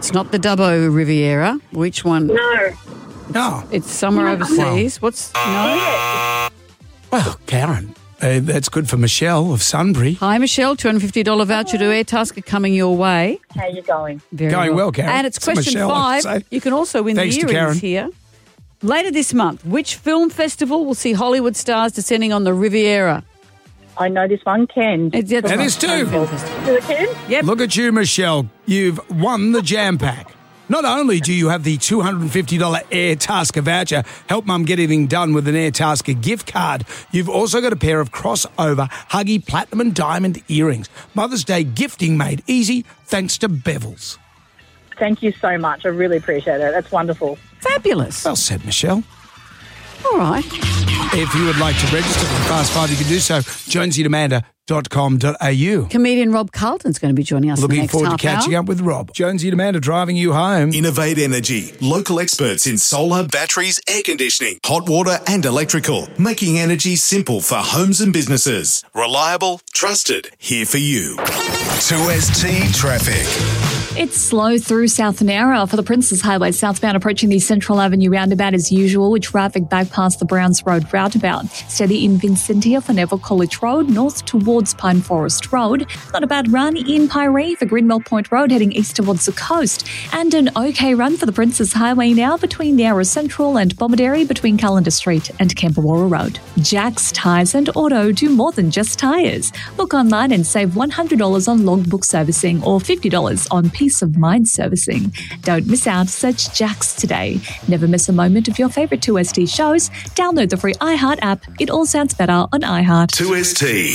It's not the Dubbo Riviera. Which one? No. It's somewhere overseas. What's no? Well, Karen, that's good for Michelle of Sunbury. Hi, Michelle. $250 voucher to Airtasker coming your way. How you going? Very Going well, Karen. And it's To question Michelle, I should 5. say. You can also win Thanks the to Karen. earrings here. Later this month, which film festival will see Hollywood stars descending on the Riviera? I know this one, Ken. It's That is too. Film festival. Is it Ken? Yep. Look at you, Michelle. You've won the Jam Pack. Not only do you have the $250 Airtasker voucher, help Mum get everything done with an Airtasker gift card, you've also got a pair of crossover Huggy Platinum and Diamond earrings. Mother's Day gifting made easy thanks to Bevels. Thank you so much. I really appreciate it. That's wonderful. Fabulous. Well said, Michelle. All right. If you would like to register for the Fast Five, you can do so. JonesyandAmanda.com.au. Comedian Rob Carlton's going to be joining us in the Looking next forward to half catching hour. up with Rob. Jonesy and Amanda driving you home. Innovate Energy, local experts in solar, batteries, air conditioning, hot water and electrical, making energy simple for homes and businesses. Reliable, trusted, here for you. 2ST Traffic. It's slow through South Nowra for the Princes Highway southbound approaching the Central Avenue roundabout as usual, with traffic back past the Browns Road roundabout. Steady in Vincentia for Neville College Road, north towards Pine Forest Road. Not a bad run in Piree for Greenwell Point Road heading east towards the coast. And an okay run for the Princes Highway now between Nowra Central and Bomaderry between Callender Street and Camberwara Road. Jack's Tyres and Auto do more than just tyres. Book online and save $100 on logbook servicing or $50 on Peace of Mind servicing. Don't miss out. Search Jack's today. Never miss a moment of your favourite 2ST shows. Download the free iHeart app. It all sounds better on iHeart. 2ST.